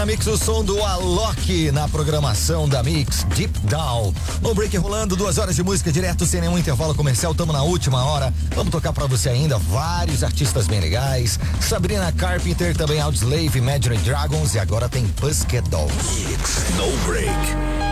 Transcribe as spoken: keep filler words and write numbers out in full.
Mix, o som do Alok na programação da Mix, Deep Down. No break rolando, duas horas de música direto, sem nenhum intervalo comercial. Tamo na última hora. Vamos tocar pra você ainda vários artistas bem legais. Sabrina Carpenter, também Audioslave, Imagine Dragons e agora tem Pussycat Dolls. Mix, no break.